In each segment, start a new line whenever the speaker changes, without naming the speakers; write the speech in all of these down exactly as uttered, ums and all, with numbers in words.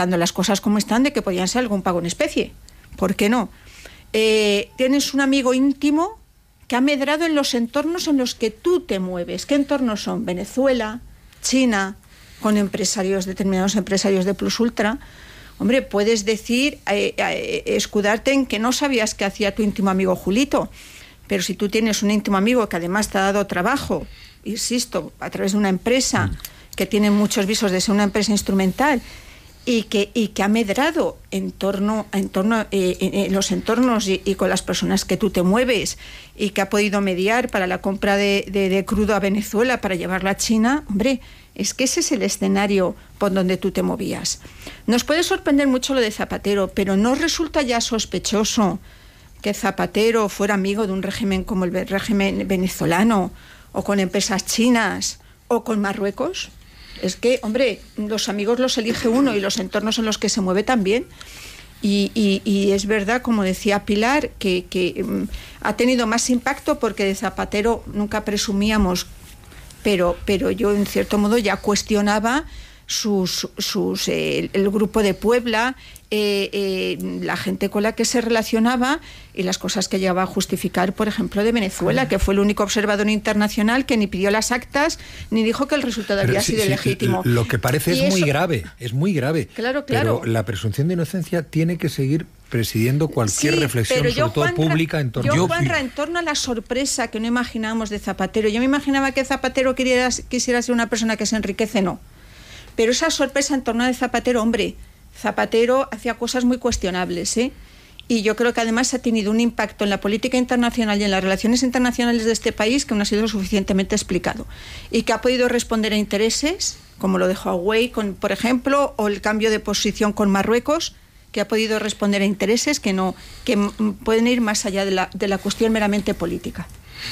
estando las cosas como están, de que podían ser algún pago en especie. ¿Por qué no? Eh, tienes un amigo íntimo que ha medrado en los entornos en los que tú te mueves. ¿Qué entornos son? Venezuela, China, con empresarios, determinados empresarios de Plus Ultra. Hombre, puedes decir, eh, eh, escudarte en que no sabías qué hacía tu íntimo amigo Julito, pero si tú tienes un íntimo amigo que además te ha dado trabajo, insisto, a través de una empresa mm. que tiene muchos visos de ser una empresa instrumental y que, y que ha medrado en torno, en torno eh, en los entornos y, y con las personas que tú te mueves, y que ha podido mediar para la compra de, de, de crudo a Venezuela para llevarlo a China, hombre, es que ese es el escenario por donde tú te movías. Nos puede sorprender mucho lo de Zapatero, pero ¿no resulta ya sospechoso que Zapatero fuera amigo de un régimen como el régimen venezolano, o con empresas chinas, o con Marruecos? Es que, hombre, los amigos los elige uno y los entornos en los que se mueve también. Y, y, y es verdad, como decía Pilar, que, que um, ha tenido más impacto porque de Zapatero nunca presumíamos, pero, pero yo en cierto modo ya cuestionaba sus, sus, eh, el grupo de Puebla, eh, eh, la gente con la que se relacionaba y las cosas que llegaba a justificar, por ejemplo, de Venezuela, que fue el único observador internacional que ni pidió las actas ni dijo que el resultado
pero
había
sí,
sido
sí,
legítimo.
Lo que parece
y
es
eso,
muy grave, es muy grave.
Claro, claro.
Pero la presunción de inocencia tiene que seguir presidiendo cualquier
sí,
reflexión,
pero
sobre
yo,
todo
Juanra,
pública, en torno
yo,
a...
Juanra, en torno a la sorpresa que no imaginábamos de Zapatero. Yo me imaginaba que Zapatero quería, quisiera ser una persona que se enriquece, no. Pero esa sorpresa en torno a Zapatero, hombre, Zapatero hacía cosas muy cuestionables, ¿eh? Y yo creo que además ha tenido un impacto en la política internacional y en las relaciones internacionales de este país que no ha sido suficientemente explicado. Y que ha podido responder a intereses, como lo de Huawei, con, por ejemplo, o el cambio de posición con Marruecos, que ha podido responder a intereses que no que pueden ir más allá de la, de la cuestión meramente política.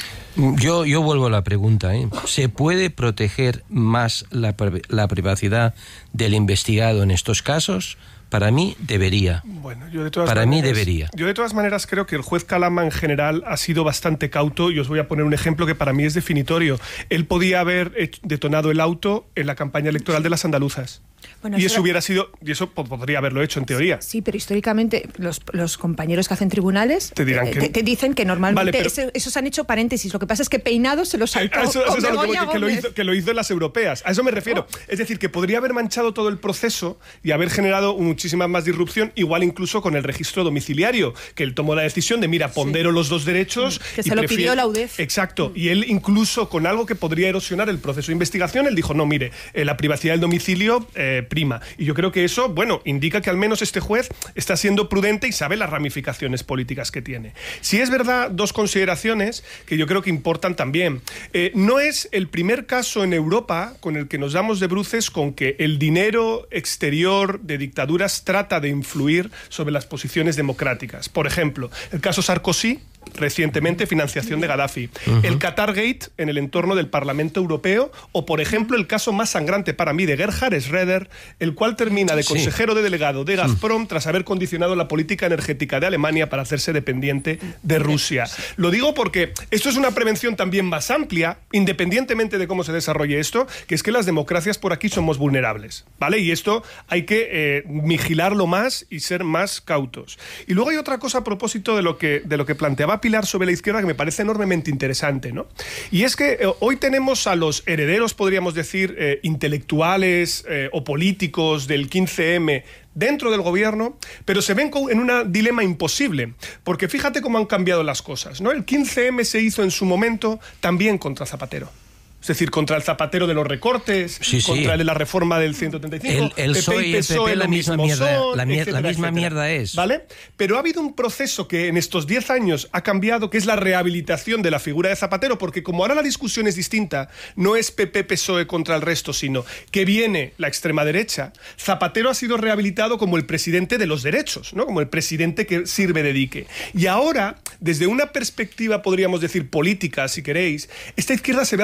Yo, yo vuelvo a la pregunta, ¿eh? ¿Se puede proteger más la, la privacidad del investigado en estos casos? Para mí debería.
Bueno, yo de todas
Para
maneras,
mí debería.
Yo de todas maneras creo que el juez Calama en general ha sido bastante cauto, y os voy a poner un ejemplo que para mí es definitorio. Él podía haber hecho, detonado el auto en la campaña electoral de las andaluzas. Bueno, y eso era... hubiera sido, y eso podría haberlo hecho en teoría.
Sí, pero históricamente los, los compañeros que hacen tribunales
te, dirán
te,
que...
te, te dicen que normalmente
vale, pero...
eso, esos han hecho paréntesis. Lo que pasa es que Peinado se lo saltó.
A eso, eso es algo que, que, lo
Gómez.
hizo, que lo hizo en las europeas. A eso me refiero. Oh. Es decir, que podría haber manchado todo el proceso y haber generado muchísima más disrupción, igual incluso con el registro domiciliario, que él tomó la decisión de, mira, pondero sí. los dos derechos.
Que
y
se lo
prefiere...
pidió la U D E F.
Exacto. Mm. Y él incluso con algo que podría erosionar el proceso de investigación, él dijo, no, mire, eh, la privacidad del domicilio eh, prima. Y yo creo que eso, bueno, indica que al menos este juez está siendo prudente y sabe las ramificaciones políticas que tiene. Si es verdad, dos consideraciones que yo creo que importan también. Eh, no es el primer caso en Europa con el que nos damos de bruces con que el dinero exterior de dictaduras trata de influir sobre las posiciones democráticas. Por ejemplo, el caso Sarkozy, recientemente, financiación de Gaddafi. Uh-huh. El Qatargate en el entorno del Parlamento Europeo, o por ejemplo el caso más sangrante para mí de Gerhard Schröder, el cual termina de consejero sí. de delegado de Gazprom tras haber condicionado la política energética de Alemania para hacerse dependiente de Rusia. Lo digo porque esto es una prevención también más amplia, independientemente de cómo se desarrolle esto, que es que las democracias por aquí somos vulnerables, ¿vale? Y esto hay que eh, vigilarlo más y ser más cautos. Y luego hay otra cosa a propósito de lo que, de lo que planteaba Pilar sobre la izquierda que me parece enormemente interesante, ¿no? Y es que eh, hoy tenemos a los herederos, podríamos decir, eh, intelectuales eh, o políticos del quince eme dentro del gobierno, pero se ven en un dilema imposible, porque fíjate cómo han cambiado las cosas, ¿no? El quince eme se hizo en su momento también contra Zapatero. Es decir, contra el Zapatero de los recortes,
sí,
contra
sí.
el, la reforma del ciento treinta y cinco.
El, el P P y el P P la misma mierda,
son,
la, mier
etcétera,
la misma
etcétera.
mierda es.
¿Vale? Pero ha habido un proceso que en estos diez años ha cambiado, que es la rehabilitación de la figura de Zapatero, porque como ahora la discusión es distinta, no es P P P S O E contra el resto, sino que viene la extrema derecha, Zapatero ha sido rehabilitado como el presidente de los derechos, ¿no? Como el presidente que sirve de dique. Y ahora, desde una perspectiva, podríamos decir, política, si queréis, esta izquierda se ve atrapada en un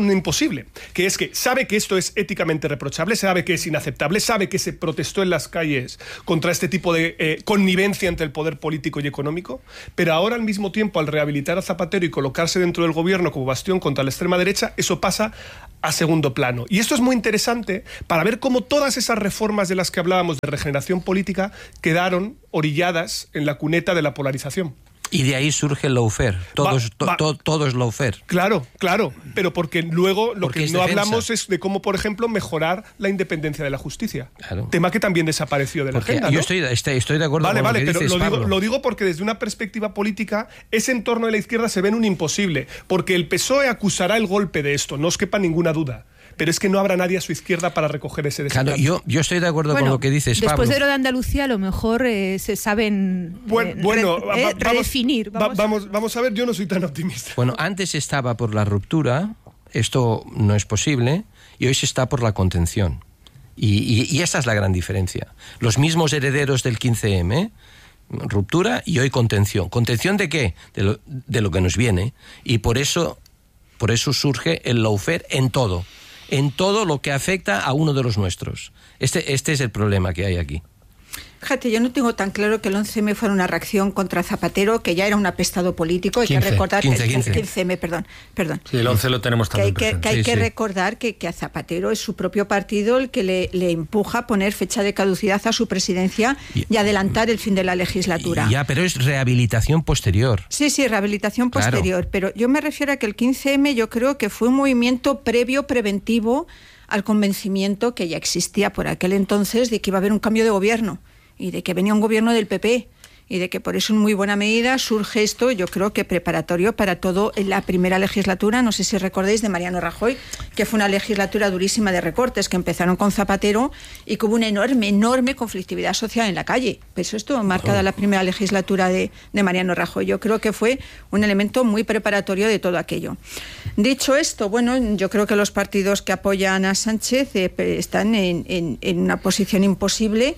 un imposible, que es que sabe que esto es éticamente reprochable, sabe que es inaceptable, sabe que se protestó en las calles contra este tipo de eh, connivencia entre el poder político y económico, pero ahora al mismo tiempo, al rehabilitar a Zapatero y colocarse dentro del gobierno como bastión contra la extrema derecha, eso pasa a segundo plano. Y esto es muy interesante para ver cómo todas esas reformas de las que hablábamos de regeneración política quedaron orilladas en la cuneta de la polarización.
Y de ahí surge el lawfare. Todos, va, va. To, to, todo es lawfare.
Claro, claro. Pero porque luego lo
porque
que
es
no
defensa.
hablamos es de cómo, por ejemplo, mejorar la independencia de la justicia.
Claro.
Tema que también desapareció de la
porque
agenda,
yo
¿no?
estoy, estoy, estoy de acuerdo
vale,
con
vale,
lo que
pero
dices,
lo digo,
Pablo.
lo digo porque desde una perspectiva política, ese entorno de la izquierda se ve en un imposible. Porque el P S O E acusará el golpe de esto, no os quepa ninguna duda. Pero es que no habrá nadie a su izquierda para recoger ese desenlace.
Claro, yo, yo estoy de acuerdo bueno, con lo que dices,
después
Pablo.
Después de lo de Andalucía, a lo mejor eh, se saben
bueno,
eh,
bueno
re,
va,
eh, redefinir.
Vamos, vamos, vamos, vamos a ver, yo no soy tan optimista.
Bueno, antes estaba por la ruptura, esto no es posible, y hoy se está por la contención. Y, y, y esa es la gran diferencia. Los mismos herederos del quince eme, ruptura y hoy contención. ¿Contención de qué? De lo, de lo que nos viene. Y por eso, por eso surge el lawfare en todo. En todo lo que afecta a uno de los nuestros. Este, este es el problema que hay aquí.
Fíjate, yo no tengo tan claro que el once eme fuera una reacción contra Zapatero, que ya era un apestado político. Hay
quince,
que recordar
quince,
que
quince.
el quince eme, perdón, perdón.
Sí, el once lo tenemos
que hay
también
que,
presente.
que, hay
Sí,
que
sí.
recordar que, que a Zapatero es su propio partido el que le, le empuja a poner fecha de caducidad a su presidencia y, y adelantar el fin de la legislatura.
Ya, pero es rehabilitación posterior.
Sí, sí, rehabilitación posterior. Claro. Pero yo me refiero a que el quince eme yo creo que fue un movimiento previo, preventivo, al convencimiento que ya existía por aquel entonces de que iba a haber un cambio de gobierno y de que venía un gobierno del P P y de que por eso en muy buena medida surge esto, yo creo que preparatorio para todo en la primera legislatura, no sé si recordáis, de Mariano Rajoy, que fue una legislatura durísima de recortes que empezaron con Zapatero y que hubo una enorme, enorme conflictividad social en la calle. Eso estuvo marcada la primera legislatura de, de Mariano Rajoy. Yo creo que fue un elemento muy preparatorio de todo aquello. Dicho esto, bueno, yo creo que los partidos que apoyan a Sánchez eh, están en, en, en una posición imposible,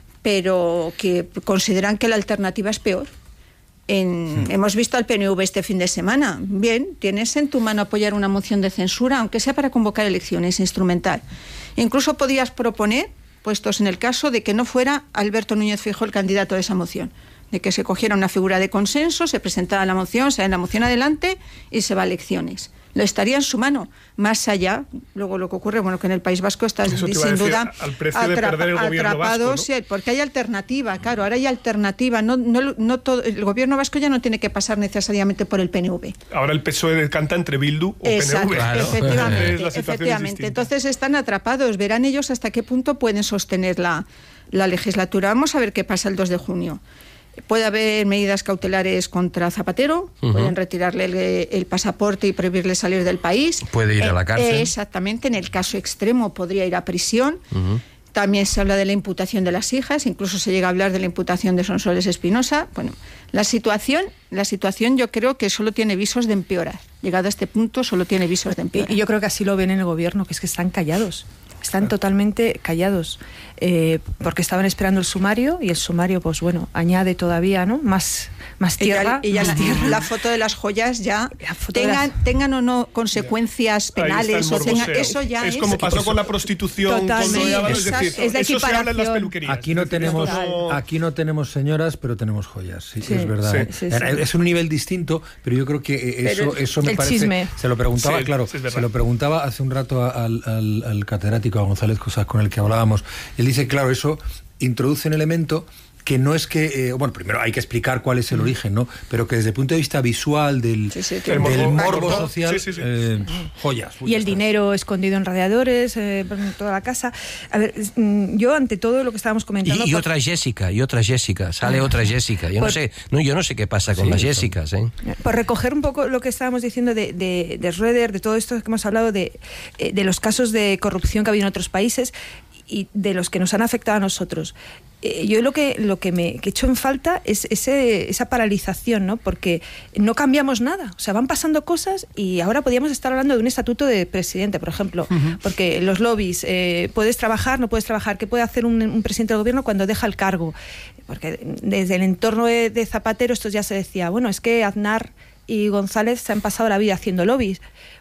pero que consideran que la alternativa es peor. En, sí. Hemos visto al P N V este fin de semana. Bien, tienes en tu mano apoyar una moción de censura, aunque sea para convocar elecciones, instrumental. Incluso podías proponer, puestos en el caso de que no fuera Alberto Núñez Feijóo el candidato de esa moción, de que se cogiera una figura de consenso, se presentara la moción, se da la moción adelante y se va a elecciones. Lo estaría en su mano. Más allá, luego lo que ocurre, bueno, que en el País Vasco está sin duda
al precio de
atrapa,
perder el gobierno
atrapado,
vasco, ¿no?
Sí, porque hay alternativa, claro, ahora hay alternativa. No, no, no todo, el gobierno vasco ya no tiene que pasar necesariamente por el P N V.
Ahora el P S O E canta entre Bildu o
Exacto,
P N V.
claro. Efectivamente,
es
efectivamente. Entonces están atrapados. Verán ellos hasta qué punto pueden sostener la, la legislatura. Vamos a ver qué pasa el dos de junio. Puede haber medidas cautelares contra Zapatero, uh-huh. Pueden retirarle el, el pasaporte y prohibirle salir del país.
Puede ir eh, a la cárcel.
Eh, exactamente, en el caso extremo podría ir a prisión. Uh-huh. También se habla de la imputación de las hijas, incluso se llega a hablar de la imputación de Sonsoles Espinosa. Bueno, la situación, la situación yo creo que solo tiene visos de empeorar. Llegado a este punto, solo tiene visos de empeorar.
Y yo creo que así lo ven en el gobierno, que es que están callados. Están totalmente callados, eh, porque estaban esperando el sumario y el sumario, pues bueno, añade todavía, ¿no? Más, más tierra.
Y ya, y ya
más
la,
tierra.
la foto de las joyas ya tengan,
las...
tengan o no consecuencias penales, o tengan, eso ya
es.
Es
como pasó con la prostitución,
Total,
con
sí,
lo
es,
es decir,
es de
eso se habla en las peluquerías.
Aquí no, tenemos,
no...
aquí no tenemos señoras, pero tenemos joyas, sí,
sí,
es verdad.
Sí, sí,
sí.
Sí.
Es un nivel distinto, pero yo creo que eso,
pero
eso me
el
parece...
Chisme.
Se lo preguntaba,
sí,
claro,
sí,
se lo preguntaba hace un rato al, al, al catedrático, a González Cosas, con el que hablábamos. Él dice, claro, eso introduce un elemento que no es que, eh, bueno, primero hay que explicar cuál es el origen, ¿no? Pero que desde el punto de vista visual del,
sí, sí,
del morbo, morbo social,
sí, sí, sí.
Eh, joyas.
Y el dinero escondido en radiadores, eh, en toda la casa. A ver, yo ante todo lo que estábamos comentando...
Y, y
por...
otra Jessica, y otra Jessica, sale otra Jessica. Yo por... no sé, no, yo no sé qué pasa con sí, las Jessicas, ¿eh?
Por recoger un poco lo que estábamos diciendo de, de, de Schröder, de todo esto que hemos hablado, de, de los casos de corrupción que ha habido en otros países y de los que nos han afectado a nosotros. Eh, yo lo que lo que me que echo en falta es ese, esa paralización, ¿no? Porque no cambiamos nada, o sea, van pasando cosas y ahora podríamos estar hablando de un estatuto de presidente, por ejemplo, uh-huh. Porque los lobbies, eh, puedes trabajar, no puedes trabajar, ¿qué puede hacer un, un presidente del gobierno cuando deja el cargo? Porque desde el entorno de, de Zapatero esto ya se decía, bueno, es que Aznar y González se han pasado la vida haciendo lobbies.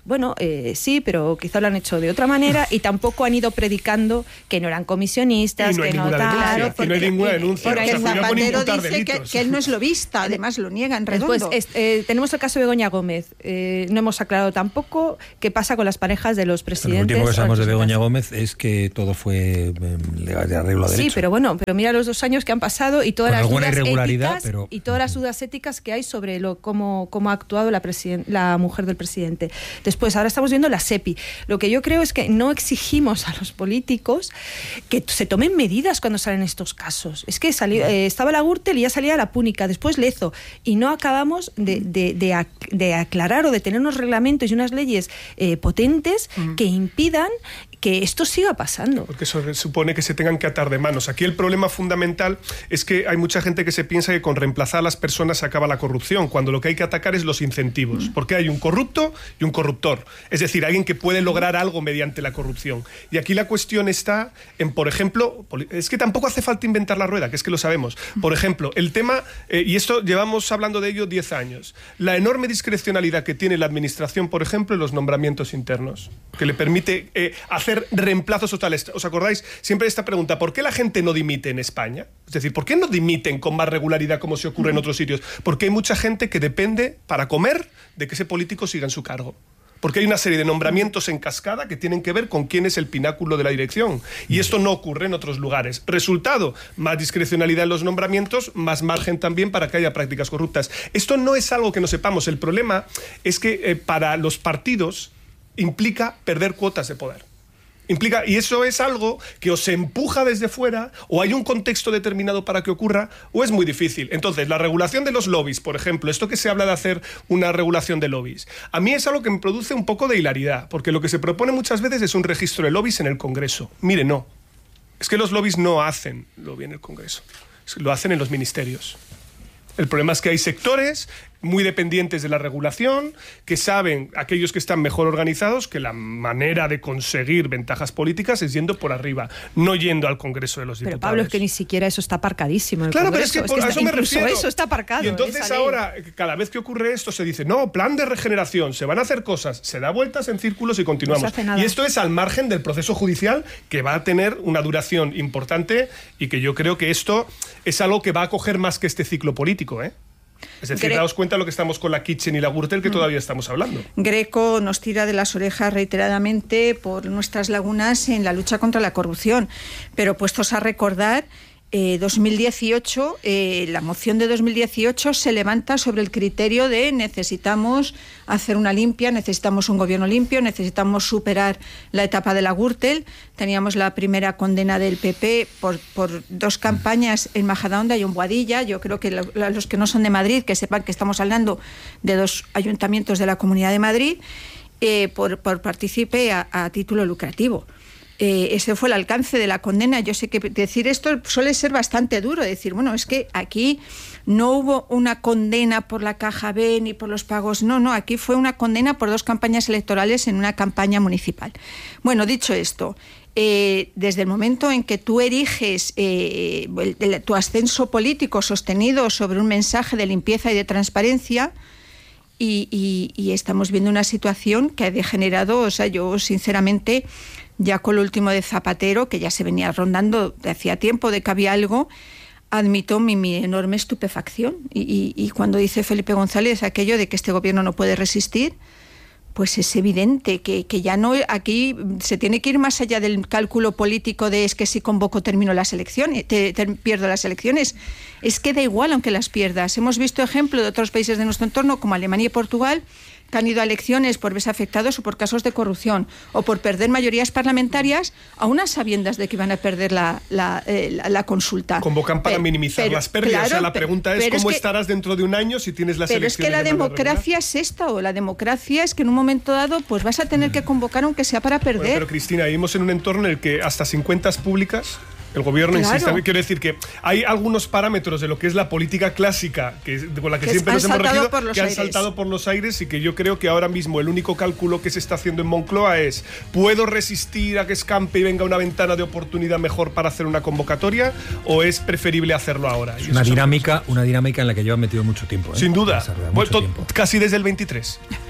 bueno, eh, sí, pero quizá lo han hecho de otra manera y tampoco han ido predicando que no eran comisionistas,
y no hay
que no
ninguna
tal.
denuncia,
Porque,
y no hay ninguna denuncia.
Porque
O sea, cuidado con
Zapatero
imputar
dice que,
delitos.
que él no es lobista, además lo niega en redondo.
Después, es, eh, tenemos el caso de Begoña Gómez. Eh, no hemos aclarado tampoco qué pasa con las parejas de los presidentes.
Lo último que sabemos de Begoña
Gómez
Gómez es que todo fue legal de arreglo a derecho.
Sí, pero bueno, pero mira los dos años que han pasado y todas
Con
las
alguna
dudas
irregularidad,
éticas
pero...
y todas las dudas éticas que hay sobre lo cómo, cómo ha actuado la, presiden- la mujer del presidente. Después, ahora estamos viendo la SEPI. Lo que yo creo es que no exigimos a los políticos que se tomen medidas cuando salen estos casos. Es que salió, eh, estaba la Gürtel y ya salía la Púnica, después Lezo, y no acabamos de, de, de, ac- de aclarar o de tener unos reglamentos y unas leyes eh, potentes mm. que impidan que esto siga pasando.
Porque eso supone que se tengan que atar de manos. Aquí el problema fundamental es que hay mucha gente que se piensa que con reemplazar a las personas se acaba la corrupción, cuando lo que hay que atacar es los incentivos. Porque hay un corrupto y un corruptor. Es decir, alguien que puede lograr algo mediante la corrupción. Y aquí la cuestión está en, por ejemplo, es que tampoco hace falta inventar la rueda, que es que lo sabemos. Por ejemplo, el tema, eh, y esto llevamos hablando de ello diez años, la enorme discrecionalidad que tiene la administración, por ejemplo, en los nombramientos internos, que le permite eh, hacer reemplazos totales. ¿Os acordáis? Siempre esta pregunta, ¿por qué la gente no dimite en España? Es decir, ¿por qué no dimiten con más regularidad como se ocurre en otros sitios? Porque hay mucha gente que depende para comer de que ese político siga en su cargo. Porque hay una serie de nombramientos en cascada que tienen que ver con quién es el pináculo de la dirección. Y esto no ocurre en otros lugares. Resultado, más discrecionalidad en los nombramientos, más margen también para que haya prácticas corruptas. Esto no es algo que no sepamos. El problema es que eh, para los partidos implica perder cuotas de poder. Implica, y eso es algo que o se empuja desde fuera, o hay un contexto determinado para que ocurra, o es muy difícil. Entonces, la regulación de los lobbies, por ejemplo, esto que se habla de hacer una regulación de lobbies, a mí es algo que me produce un poco de hilaridad, porque lo que se propone muchas veces es un registro de lobbies en el Congreso. Mire, no. Es que los lobbies no hacen lobby en el Congreso, lo hacen en los ministerios. El problema es que hay sectores muy dependientes de la regulación, que saben, aquellos que están mejor organizados, que la manera de conseguir ventajas políticas es yendo por arriba, no yendo al Congreso de los Diputados.
Pero Pablo, es que ni siquiera eso está aparcadísimo en el
Claro,
Congreso.
pero es que por
es que
eso
está,
me refiero.
Eso está aparcado.
Y entonces ahora, cada vez que ocurre esto, se dice, no, plan de regeneración, se van a hacer cosas, se da vueltas en círculos y continuamos.
No se hace nada.
Y esto es al margen del proceso judicial, que va a tener una duración importante y que yo creo que esto es algo que va a coger más que este ciclo político, ¿eh? Es decir,
Gre-
daos cuenta de lo que estamos con la Kitchen y la Gürtel, que mm. todavía estamos hablando.
Greco nos tira de las orejas reiteradamente por nuestras lagunas en la lucha contra la corrupción, pero puestos a recordar, eh, dos mil dieciocho, eh, la moción de dos mil dieciocho se levanta sobre el criterio de necesitamos hacer una limpia, necesitamos un gobierno limpio, necesitamos superar la etapa de la Gürtel. Teníamos la primera condena del P P por, por dos campañas en Majadahonda y en Boadilla. Yo creo que lo, los que no son de Madrid, que sepan que estamos hablando de dos ayuntamientos de la Comunidad de Madrid, eh, por, por partícipe a, a título lucrativo. Eh, ese fue el alcance de la condena. Yo sé que decir esto suele ser bastante duro, decir, bueno, es que aquí no hubo una condena por la caja B ni por los pagos, no, no, aquí fue una condena por dos campañas electorales en una campaña municipal. Bueno, dicho esto, eh, desde el momento en que tú eriges eh, el, el, tu ascenso político sostenido sobre un mensaje de limpieza y de transparencia, y, y, y estamos viendo una situación que ha degenerado, o sea, yo sinceramente, ya con lo último de Zapatero, que ya se venía rondando de hacía tiempo de que había algo, admito mi, mi enorme estupefacción. Y, y, y cuando dice Felipe González aquello de que este gobierno no puede resistir, pues es evidente que, que ya no, aquí se tiene que ir más allá del cálculo político de es que si convoco termino las elecciones, te, te, pierdo las elecciones. Es que da igual aunque las pierdas. Hemos visto ejemplos de otros países de nuestro entorno como Alemania y Portugal, que han ido a elecciones por verse afectados o por casos de corrupción o por perder mayorías parlamentarias a unas sabiendas de que iban a perder la, la, eh, la, la consulta.
Convocan para
pero,
minimizar
pero,
las pérdidas.
Claro,
o sea, la pregunta es cómo es que, estarás dentro de un año si tienes las
pero
elecciones.
Pero es que la
de
democracia es esta, o la democracia es que en un momento dado pues vas a tener que convocar aunque sea para perder.
Bueno, pero Cristina, vivimos en un entorno en el que hasta sin cuentas públicas el gobierno
claro.
insiste. Quiero decir que hay algunos parámetros de lo que es la política clásica que, con la que,
que
siempre nos hemos regido que han
aires.
saltado por los aires y que yo creo que ahora mismo el único cálculo que se está haciendo en Moncloa es ¿puedo resistir a que escampe y venga una ventana de oportunidad mejor para hacer una convocatoria o es preferible hacerlo ahora?
Es una dinámica, una dinámica en la que llevan metido mucho tiempo. ¿eh?
Sin duda.
Mucho
Bueno,
tiempo.
Casi desde el veintitrés.